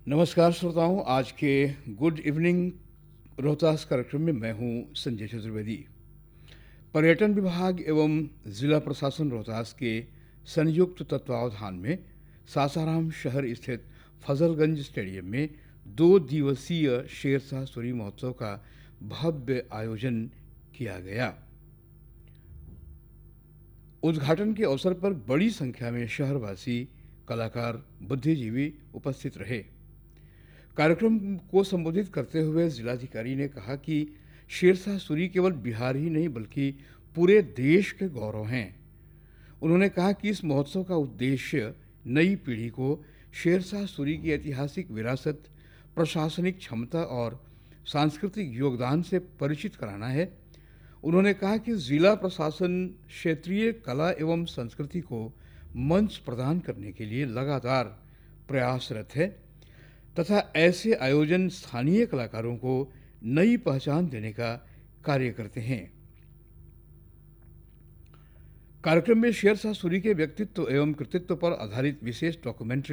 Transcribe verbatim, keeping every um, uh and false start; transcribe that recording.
नमस्कार श्रोताओं, आज के गुड इवनिंग रोहतास कार्यक्रम में मैं हूं संजय चतुर्वेदी। पर्यटन विभाग एवं जिला प्रशासन रोहतास के संयुक्त तत्वावधान में सासाराम शहर स्थित फजलगंज स्टेडियम में दो दिवसीय शेरशाह सूरी महोत्सव का भव्य आयोजन किया गया। उद्घाटन के अवसर पर बड़ी संख्या में शहरवासी, कलाकार, बुद्धिजीवी उपस्थित रहे। कार्यक्रम को संबोधित करते हुए जिलाधिकारी ने कहा कि शेरशाह सूरी केवल बिहार ही नहीं बल्कि पूरे देश के गौरव हैं। उन्होंने कहा कि इस महोत्सव का उद्देश्य नई पीढ़ी को शेरशाह सूरी की ऐतिहासिक विरासत, प्रशासनिक क्षमता और सांस्कृतिक योगदान से परिचित कराना है। उन्होंने कहा कि जिला प्रशासन क्षेत्रीय कला एवं संस्कृति को मंच प्रदान करने के लिए लगातार प्रयासरत है तथा ऐसे आयोजन स्थानीय कलाकारों को नई पहचान देने का कार्य करते हैं। कार्यक्रम में शेरशाह सूरी के व्यक्तित्व एवं कृतित्व पर आधारित विशेष डॉक्यूमेंट्री